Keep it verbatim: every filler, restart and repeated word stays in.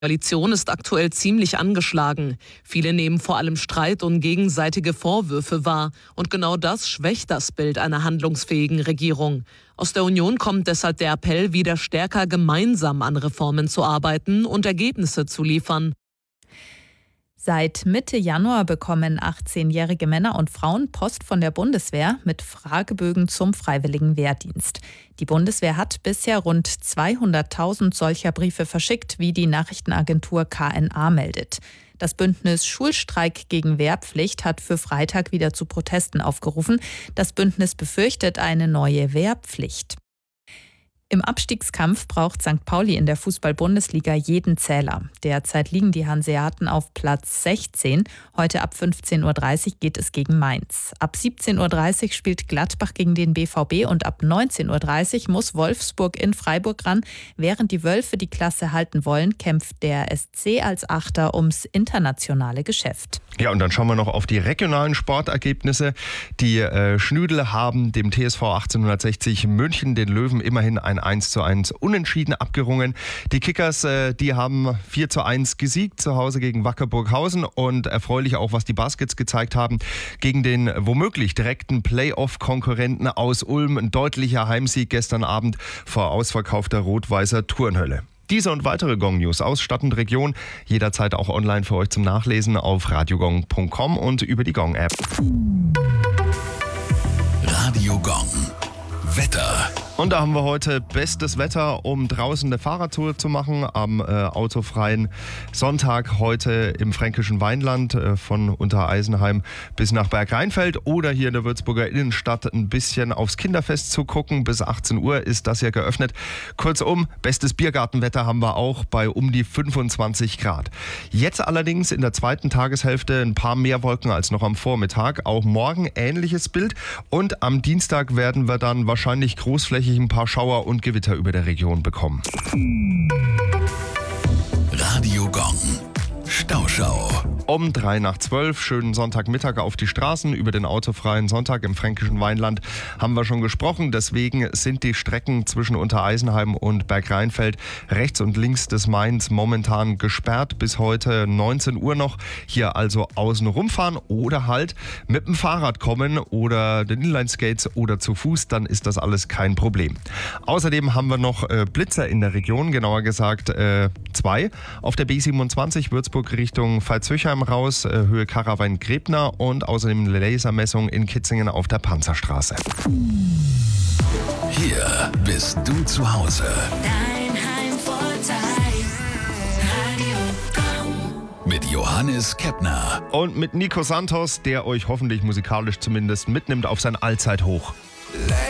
Koalition ist aktuell ziemlich angeschlagen. Viele nehmen vor allem Streit und gegenseitige Vorwürfe wahr. Und genau das schwächt das Bild einer handlungsfähigen Regierung. Aus der Union kommt deshalb der Appell, wieder stärker gemeinsam an Reformen zu arbeiten und Ergebnisse zu liefern. Seit Mitte Januar bekommen achtzehnjährige Männer und Frauen Post von der Bundeswehr mit Fragebögen zum freiwilligen Wehrdienst. Die Bundeswehr hat bisher rund zweihunderttausend solcher Briefe verschickt, wie die Nachrichtenagentur K N A meldet. Das Bündnis Schulstreik gegen Wehrpflicht hat für Freitag wieder zu Protesten aufgerufen. Das Bündnis befürchtet eine neue Wehrpflicht. Im Abstiegskampf braucht Sankt Pauli in der Fußball-Bundesliga jeden Zähler. Derzeit liegen die Hanseaten auf Platz sechzehn. Heute ab fünfzehn Uhr dreißig geht es gegen Mainz. Ab siebzehn Uhr dreißig spielt Gladbach gegen den B V B und ab neunzehn Uhr dreißig muss Wolfsburg in Freiburg ran. Während die Wölfe die Klasse halten wollen, kämpft der S C als Achter ums internationale Geschäft. Ja, und dann schauen wir noch auf die regionalen Sportergebnisse. Die äh, Schnüdel haben dem T S V achtzehnhundertsechzig München, den Löwen, immerhin ein eins zu eins Unentschieden abgerungen. Die Kickers, äh, die haben vier zu eins gesiegt, zu Hause gegen Wacker Burghausen, und erfreulich auch, was die Baskets gezeigt haben, gegen den womöglich direkten Playoff-Konkurrenten aus Ulm. Ein deutlicher Heimsieg gestern Abend vor ausverkaufter rot-weißer Turnhölle. Diese und weitere Gong-News aus Stadt und Region jederzeit auch online für euch zum Nachlesen auf radiogong punkt com und über die Gong-App. Radio Gong. Wetter. Und da haben wir heute bestes Wetter, um draußen eine Fahrradtour zu machen am äh, autofreien Sonntag heute im fränkischen Weinland äh, von Untereisenheim bis nach Bergrheinfeld oder hier in der Würzburger Innenstadt ein bisschen aufs Kinderfest zu gucken. Bis achtzehn Uhr ist das ja geöffnet. Kurzum, bestes Biergartenwetter haben wir auch bei um die fünfundzwanzig Grad. Jetzt allerdings in der zweiten Tageshälfte ein paar mehr Wolken als noch am Vormittag. Auch morgen ähnliches Bild und am Dienstag werden wir dann wahrscheinlich großflächig ein paar Schauer und Gewitter über der Region bekommen. Radio Gong. Stauschau. Um drei nach zwölf, schönen Sonntagmittag auf die Straßen. Über den autofreien Sonntag im fränkischen Weinland haben wir schon gesprochen. Deswegen sind die Strecken zwischen Untereisenheim und Bergrheinfeld rechts und links des Mains momentan gesperrt. Bis heute neunzehn Uhr noch. Hier also außen rumfahren oder halt mit dem Fahrrad kommen oder den Inlineskates oder zu Fuß. Dann ist das alles kein Problem. Außerdem haben wir noch äh, Blitzer in der Region, genauer gesagt äh, zwei. Auf der B siebenundzwanzig Würzburg Richtung Veitshöchheim raus, Höhe Karawein-Grebner, und außerdem eine Lasermessung in Kitzingen auf der Panzerstraße. Hier bist du zu Hause. Dein Heimvorteil. Radio Gong. Mit Johannes Keppner. Und mit Nico Santos, der euch hoffentlich musikalisch zumindest mitnimmt auf sein Allzeithoch.